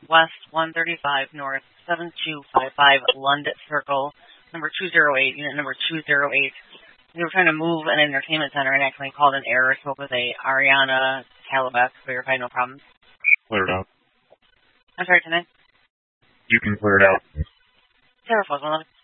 West 135 North 7255 Lund Circle, number 208, unit number 208. We were trying to move an entertainment center and actually called an error. Spoke with a Ariana Calabac, verified, no problems. Clear it out. I'm sorry, tonight? You can clear it out. Sarah Foswell,